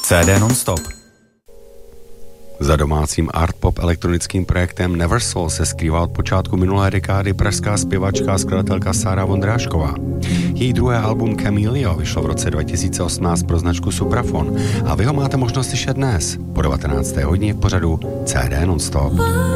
CD non-stop. Za domácím art pop elektronickým projektem Neversoul se skrývá od počátku minulé dekády pražská zpěvačka a skladatelka Sára Vondrášková. Její druhé album Camilio vyšlo v roce 2018 pro značku Suprafon a vy ho máte možnost slyšet dnes po 19. hodině v pořadu CD non-stop.